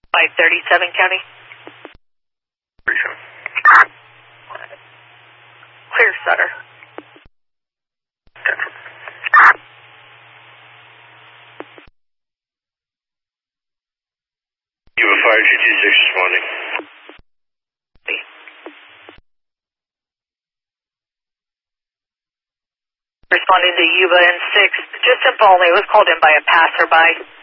537 County. 37. Clear, Sutter. You have a fire 226 responding. Responding to Yuba and 6. Just info only. It was called in by a passerby.